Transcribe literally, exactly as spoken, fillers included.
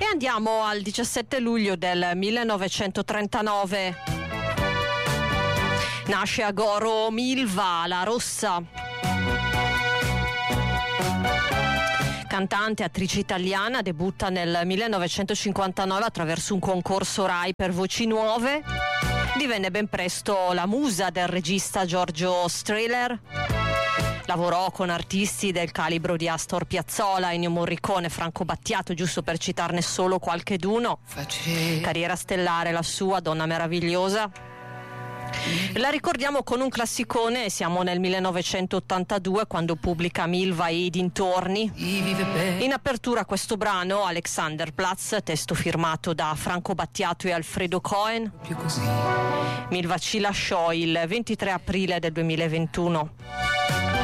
E andiamo al diciassette luglio del millenovecentotrentanove. Nasce a Goro Milva, la Rossa. Cantante, attrice italiana, debutta nel millenovecentocinquantanove attraverso un concorso Rai per voci nuove. Divenne ben presto la musa del regista Giorgio Strehler. Lavorò con artisti del calibro di Astor Piazzolla, Ennio Morricone, Franco Battiato, giusto per citarne solo qualcheduno. Carriera stellare la sua, Donna meravigliosa. La ricordiamo con un classicone, siamo nel millenovecentottantadue quando pubblica Milva e i dintorni. In apertura questo brano, Alexanderplatz, testo firmato da Franco Battiato e Alfredo Cohen. Milva ci lasciò il ventitré aprile del duemilaventuno.